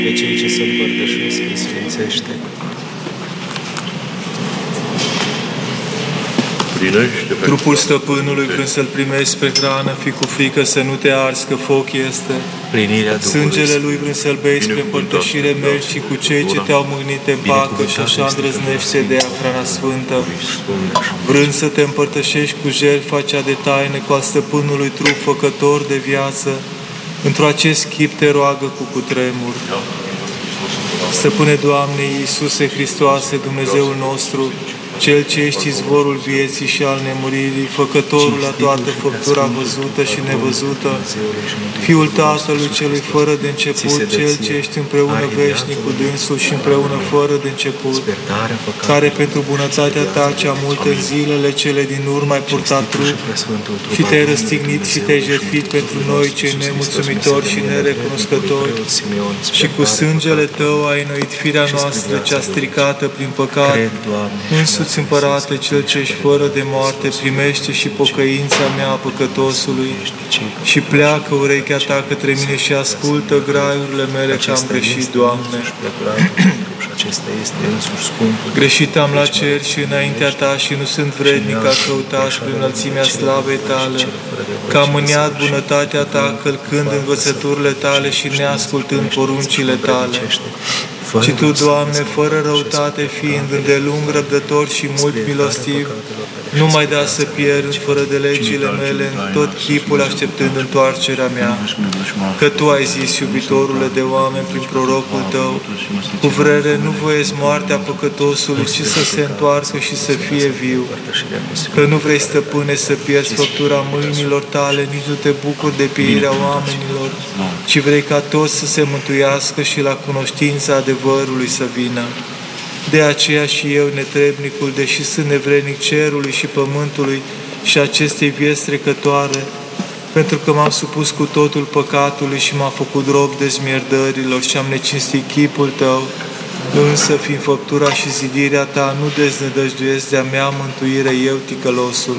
Pe cei ce se împărtășesc îi sfințește. Trupul stăpânului, vrând să-l primești spre hrană, fi cu frică să nu te arzi, că foc este. Sângele lui, vrând să-l bei spre împărtășire, mergi și cu cei ce te-au mâhnit te împacă și așa îndrăznește de ea hrana sfântă. Vrând să te împărtășești cu jertfa cea de taină, cu al stăpânului trup făcător de viață, într-o acest chip te roagă cu cutremur. Stăpâne, Doamne Iisuse Hristoase, Dumnezeul nostru, Cel ce ești izvorul vieții și al nemuririi, Făcătorul la toată făptura văzută și nevăzută, Fiul Tatălui Celui fără de început, Cel ce ești împreună veșnic cu Dânsul și împreună fără de început, care pentru bunătatea Ta cea multă în zilele cele din urmă ai purtat trup și te-ai răstignit și te-ai jertfit pentru noi, cei nemulțumitori și nerecunoscători, și cu sângele Tău ai înnoit firea noastră cea stricată prin păcat. Însuți, Împărate, Cel ce ești fără de moarte, primește și pocăința mea a păcătosului și pleacă urechea Ta către mine și ascultă graiurile mele că am greșit, Doamne. Greșit am la cer și înaintea Ta și nu sunt vrednic a căuta prin înălțimea slavei Tale, că am mâniat bunătatea Ta călcând învățăturile Tale și neascultând poruncile Tale. Și Tu, Doamne, fără răutate fiind, îndelung răbdător și mult milostiv, nu mai da să pierd fără de legile mele în tot chipul așteptând întoarcerea mea. Că Tu ai zis, iubitorule de oameni, prin prorocul Tău, cu vrere nu voiesc moartea păcătosului, ci să se întoarcă și să fie viu. Că nu vrei, Stăpâne, să pierzi făptura mâinilor Tale, nici nu te bucuri de pieirea oamenilor, ci vrei ca toți să se mântuiască și la cunoștința adevărului să vină. De aceea și eu, netrebnicul, deși sunt nevrednic cerului și pământului și acestei vieți trecătoare, pentru că m-am supus cu totul păcatului și m-am făcut rob de smierdărilor și am necinstit chipul Tău, însă, fiind făptura și zidirea Ta, nu deznădăjduiesc de-a mea mântuire eu, ticălosul,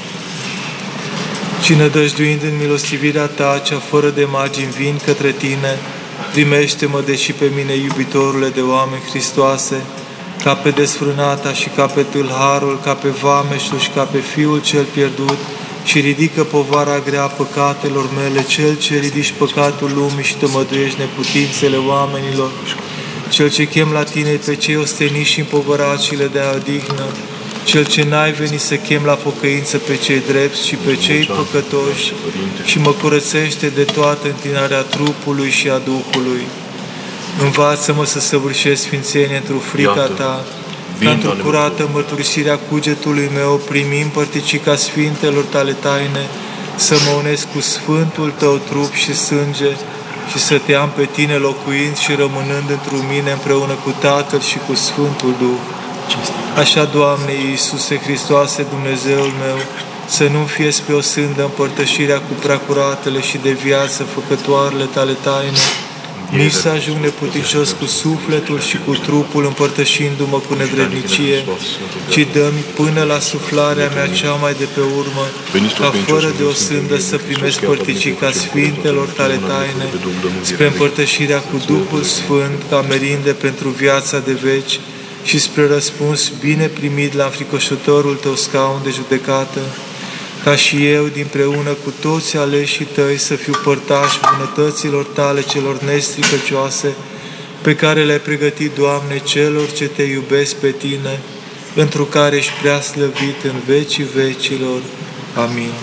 ci nădăjduind în milostivirea Ta, cea fără de margini, vin către Tine, primește-mă, deși pe mine, iubitorule de oameni Hristoase, ca pe desfrânata și ca pe tâlharul, ca pe vameșul și ca pe fiul cel pierdut, și ridică povara grea păcatelor mele, Cel ce ridici păcatul lumii și tămăduiești neputințele oamenilor, Cel ce chem la Tine pe cei osteniți și împovărați și le dai odihnă, Cel ce n-ai venit să chem la pocăință pe cei drepți și pe cei păcătoși, și mă curățește de toată întinarea trupului și a Duhului. Învață-mă să săvârșesc sfințenie într-o frica Ta, ca într-o curată mărturisirea cugetului meu, primim părticica sfintelor Tale taine, să mă unesc cu sfântul Tău trup și sânge și să Te am pe Tine locuind și rămânând într-o mine împreună cu Tatăl și cu Sfântul Duh. Așa, Doamne Iisuse Hristoase, Dumnezeul meu, să nu fie spre o sândă împărtășirea cu preacuratele și de viață făcătoarele Tale taine, nici să ajung neputincios cu sufletul și cu trupul, împărtășindu-mă cu nevrednicie, ci dă-mi până la suflarea mea cea mai de pe urmă, ca fără de o sândă să primesc părticica sfintelor Tale taine, spre împărtășirea cu Duhul Sfânt, ca merinde pentru viața de veci, și spre răspuns bine primit la înfricoșătorul Tău scaun de judecată, ca și eu, dinpreună cu toți aleșii Tăi, să fiu părtaș bunătăților Tale celor nestricăcioase, pe care le-ai pregătit, Doamne, celor ce Te iubesc pe Tine, întru care ești prea slăvit în vecii vecilor. Amin.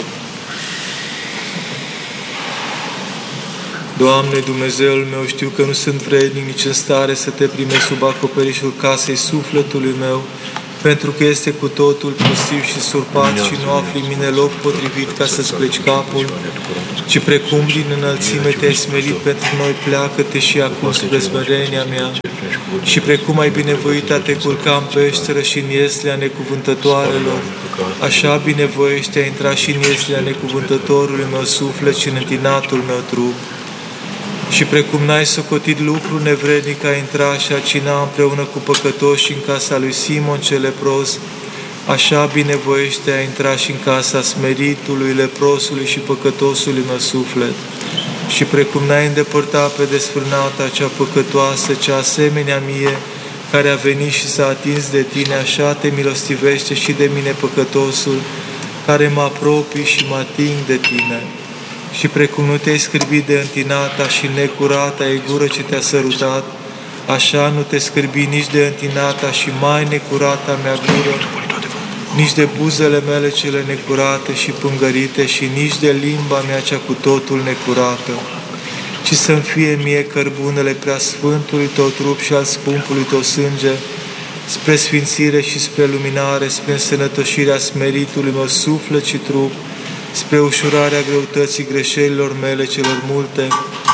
Doamne, Dumnezeul meu, știu că nu sunt vrednic nici în stare să Te primesc sub acoperișul casei sufletului meu, pentru că este cu totul pustiv și surpat și nu afli în mine loc potrivit ca să-ți pleci capul, ci precum din înălțime Te-ai smerit pentru noi, pleacă-te și acum spre smerenia mea. Și precum ai binevoit a Te culca în peșteră și în ieslea necuvântătoarelor, așa binevoiește a intra și în ieslea necuvântătorului meu suflet și în întinatul meu trup. Și precum n-ai socotit lucru nevrednic a intra și a cina împreună cu păcătoși în casa lui Simon cel lepros, așa binevoiește a intra și în casa smeritului, leprosului și păcătosului meu suflet. și precum n-ai îndepărtat pe desfrânata cea păcătoasă, cea asemenea mie, care a venit și s-a atins de tine, așa te milostivește și de mine păcătosul, care mă apropii și mă ating de tine. Și precum nu te-ai scârbit de întinata și necurata e gură ce te-a sărutat, așa nu te scârbi nici de întinata și mai necurata mea gură, nici de buzele mele cele necurate și pângărite și nici de limba mea cea cu totul necurată, ci să-mi fie mie cărbunele preasfântului tău trup și al scumpului tău sânge, spre sfințire și spre luminare, spre însănătoșirea smeritului meu suflet și trup, spre ușurarea greutății greșelilor mele celor multe,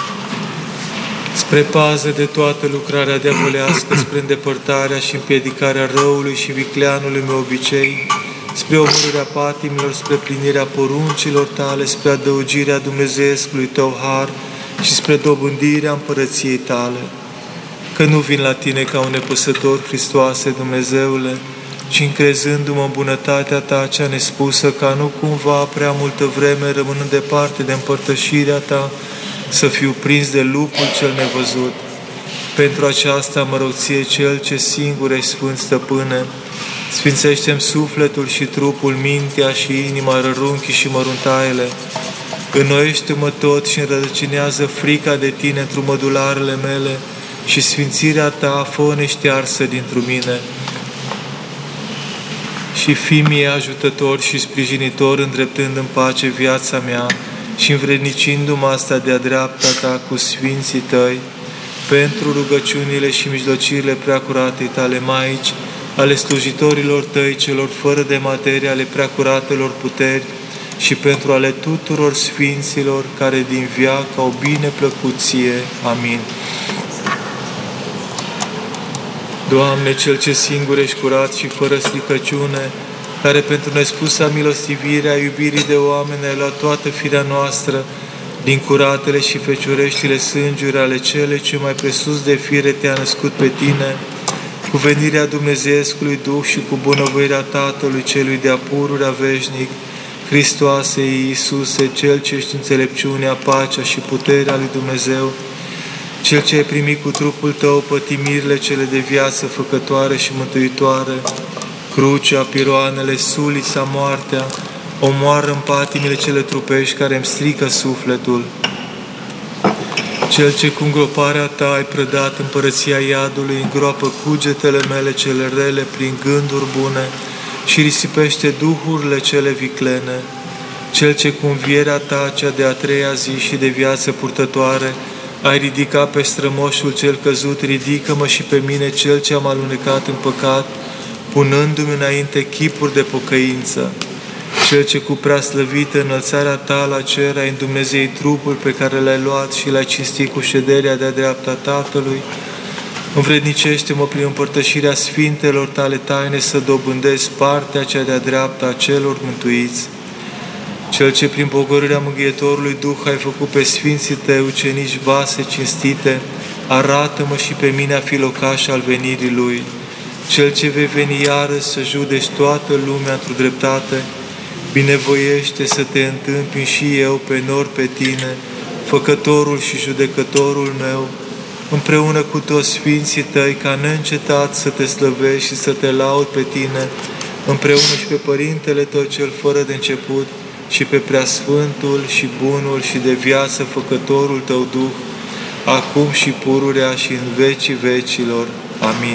spre pază de toată lucrarea diavolească, spre îndepărtarea și împiedicarea răului și vicleanului meu obicei, spre omorârea patimilor, spre plinirea poruncilor tale, spre adăugirea Dumnezeescului tău har și spre dobândirea împărăției tale. Că nu vin la tine ca un nepăsător, Hristoase, Dumnezeule, ci încrezându-mă în bunătatea ta cea nespusă, ca nu cumva prea multă vreme, rămânând departe de împărtășirea ta, să fiu prins de lupul cel nevăzut. Pentru aceasta mă rog ție, Cel ce singur ești Sfânt Stăpâne, sfințește-mi sufletul și trupul, mintea și inima, rărunchii și măruntaiele. Înnoiește-mă tot și înrădăcinează frica de tine într-o mădularele mele și sfințirea ta fă-ne ștearsă dintr-o mine. Și fii mie ajutător și sprijinitor, îndreptând în pace viața mea și învrednicindu-mă asta de-a dreapta ta cu sfinții tăi, pentru rugăciunile și mijlocirile preacuratei tale Maici, ale slujitorilor tăi, celor fără de materie, ale preacuratelor puteri, și pentru ale tuturor sfinților care din veac au bine plăcut ție. Amin. Doamne, Cel ce singur ești curat și fără stricăciune, care pentru nespusa milostivirea iubirii de oameni ai luat toată firea noastră, din curatele și fecioreștile sângeri ale cele ce mai presus de fire te-a născut pe tine, cu venirea Dumnezeescului Duh și cu bunăvoirea Tatălui Celui de-a pururea veșnic, Hristoase Iisuse, Cel ce ești înțelepciunea, pacea și puterea lui Dumnezeu, Cel ce ai primit cu trupul tău pătimirile cele de viață făcătoare și mântuitoare, crucea, piroanele, sulița, moartea, omoară în patimile cele trupești care îmi strică sufletul. Cel ce cu îngroparea ta ai prădat împărăția iadului, îngroapă cugetele mele cele rele prin gânduri bune și risipește duhurile cele viclene. Cel ce cu învierea ta, cea de-a treia zi și de viață purtătoare, ai ridicat pe strămoșul cel căzut, ridică-mă și pe mine, cel ce am alunecat în păcat, punându-mi înainte chipuri de pocăință. Cel ce cu preaslăvită înălțarea ta la cer ai îndumnezei trupul pe care l-ai luat și l-ai cinstit cu șederea de-a dreapta Tatălui, învrednicește-mă prin împărtășirea sfintelor tale taine să dobândesc partea cea de-a dreapta a celor mântuiți. Cel ce prin pogorârea Mângâietorului Duh ai făcut pe sfinții tăi ucenici vase cinstite, arată-mă și pe mine a fi locaș al venirii Lui. Cel ce vei veni iarăși să judeci toată lumea într-o dreptate, binevoiește să te întâmpin și eu pe nor pe tine, făcătorul și judecătorul meu, împreună cu toți sfinții tăi, ca neîncetat să te slăvești și să te laud pe tine, împreună și pe Părintele tău cel fără de început, și pe Preasfântul și Bunul și de viață Făcătorul tău Duh, acum și pururea și în vecii vecilor. Amin.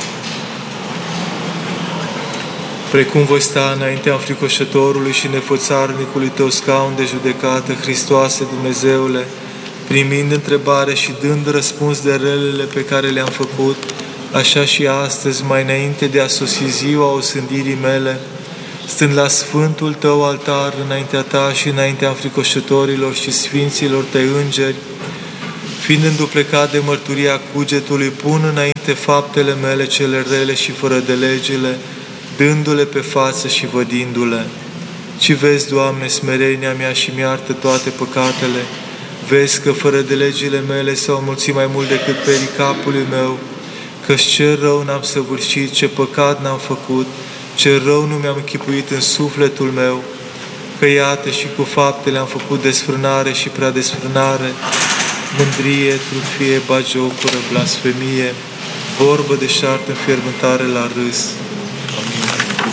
Precum voi sta înaintea înfricoșătorului și nefățarnicului tău scaun de judecată, Hristoase Dumnezeule, primind întrebare și dând răspuns de relele pe care le-am făcut, așa și astăzi, mai înainte de a sosi ziua osândirii mele, stând la sfântul tău altar înaintea ta și înaintea înfricoșătorilor și sfinților tăi îngeri, fiind înduplecat de mărturia cugetului, pun înainte faptele mele cele rele și fără de legile, dându-le pe față și vădindu-le. Ci vezi, Doamne, smerenia mea și mi-artă toate păcatele, vezi că fără de legile mele s-au mulțit mai mult decât pericapului meu, că-și ce rău n-am săvârșit, ce păcat n-am făcut, ce rău nu mi-am închipuit în sufletul meu, că iată și cu faptele am făcut desfrânare și prea desfrânare, mândrie, trufie, bagiocură, blasfemie, vorbă deșartă, înfierbântare la râs.